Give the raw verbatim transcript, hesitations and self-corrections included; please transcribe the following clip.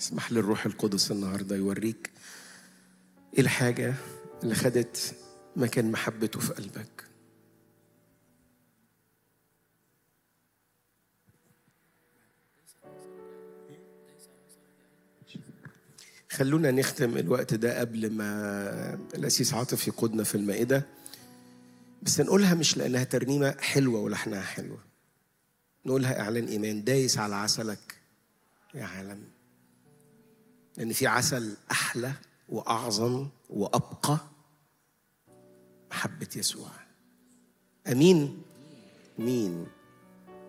اسمح للروح القدس النهارده يوريك ايه الحاجة اللي خدت مكان محبته في قلبك. خلونا نختم الوقت ده قبل ما الأسيس عاطف يقودنا في المائدة، بس نقولها مش لأنها ترنيمة حلوة ولحنها حلوة، نقولها إعلان إيمان. دايس على عسلك يا عالم، لأن في عسل أحلى وأعظم وأبقى، محبة يسوع. أمين. مين